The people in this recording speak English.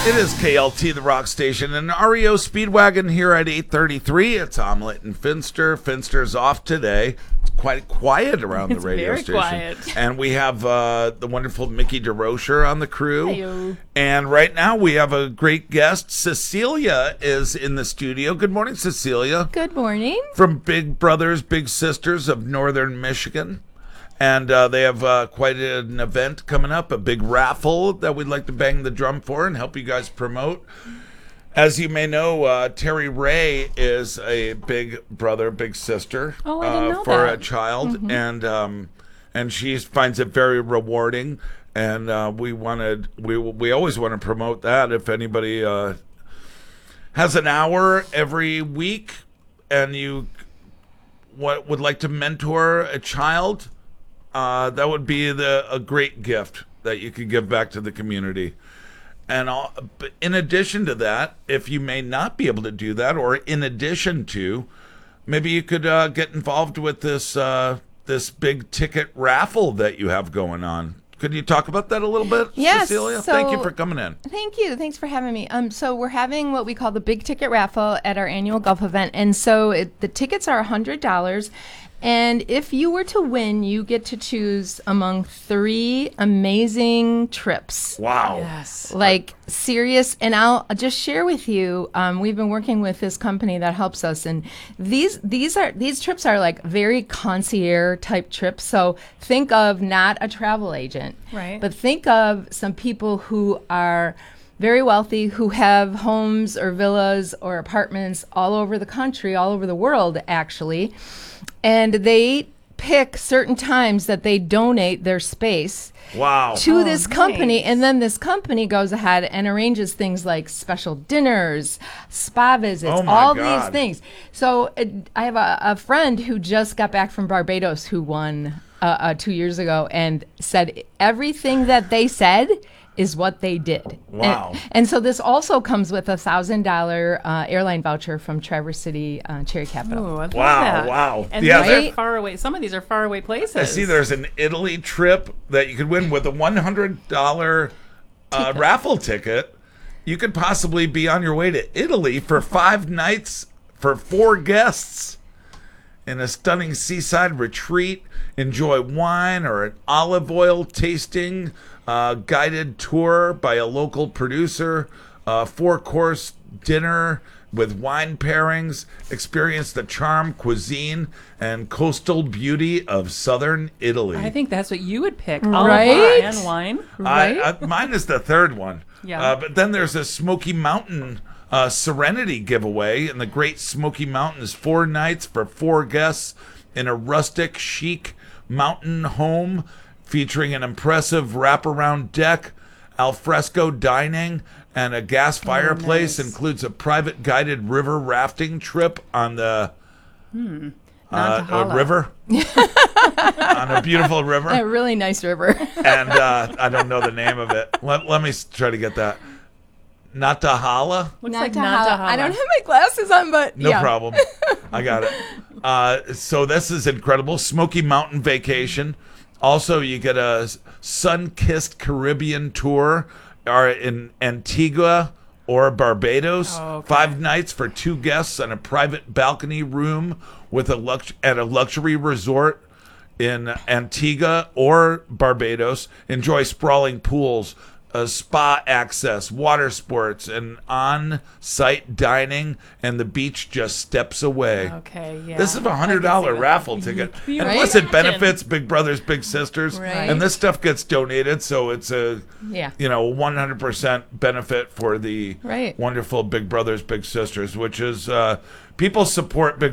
It is KLT, the rock station, and REO Speedwagon here at 8:33. It's Omelette and Finster. Finster's off today. It's quite quiet around the radio very station. Quiet. And we have the wonderful Mickey DeRocher on the crew. Heyo. And right now we have a great guest. Cecilia is in the studio. Good morning, Cecilia. Good morning. From Big Brothers, Big Sisters of Northern Michigan. And they have quite an event coming up, a big raffle that we'd like to bang the drum for and help you guys promote. As you may know, Terry Ray is a big brother, big sister Oh, I didn't know for that. a child, and she finds it very rewarding. And we always want to promote that. If anybody has an hour every week and you would like to mentor a child, that would be a great gift that you could give back to the community. And but in addition to that, if you may not be able to do that, or in addition to, maybe you could get involved with this big ticket raffle that you have going on. Could you talk about that a little bit, Yes, Cecilia? so- Thank you for coming in. Thank you. Thanks for having me. So we're having what we call the big ticket raffle at our annual golf event, and so the tickets are $100. And if you were to win, you get to choose among 3 amazing trips. Wow. Yes. Like serious, and I'll just share with you. We've been working with this company that helps us, and these trips are like very concierge type trips. So think of not a travel agent, Right. But think of some people who are very wealthy, who have homes or villas or apartments all over the country, all over the world, actually, and they pick certain times that they donate their space Wow. to this company, nice. and then this company goes ahead and arranges things like special dinners, spa visits, Oh my all God. these things. So I have a friend who just got back from Barbados who won 2 years ago and said everything that they said is what they did. Wow. And so this also comes with a $1,000 airline voucher from Traverse City Cherry Capital. Ooh, I love Wow, that. wow. And Yeah, these are Right? far away. Some of these are far away places. I see there's an Italy trip that you could win with a $100 raffle ticket. You could possibly be on your way to Italy for 5 nights for 4 guests in a stunning seaside retreat. Enjoy wine or an olive oil tasting, guided tour by a local producer, 4-course dinner with wine pairings, experience the charm, cuisine, and coastal beauty of southern Italy. I think that's what you would pick. Right? Olive oil and wine. Right? Mine is the third one. Yeah. But then there's a Smoky Mountain Serenity giveaway in the Great Smoky Mountains. 4 nights for 4 guests in a rustic, chic mountain home featuring an impressive wraparound deck, alfresco dining, and a gas fireplace. nice. Includes a private guided river rafting trip on the a Nantahala. river. On a beautiful river. A really nice river. And I don't know the name of it. Let me try to get that. Natahala? Looks like Nantahala. Nantahala. I don't have my glasses on, but No yeah. problem. I got it. So this is incredible. Smoky Mountain Vacation. Also, you get a sun-kissed Caribbean tour in Antigua or Barbados. Oh, okay. 5 nights for 2 guests on a private balcony room with at a luxury resort in Antigua or Barbados. Enjoy sprawling pools, spa access, water sports, and on-site dining, and the beach just steps away. Okay, yeah. This is a I can see $100 that. raffle ticket, and Right? plus it benefits Big Brothers Big Sisters, Right. and this stuff gets donated, so it's a Yeah. 100% benefit for the Right. wonderful Big Brothers Big Sisters, which is people support Big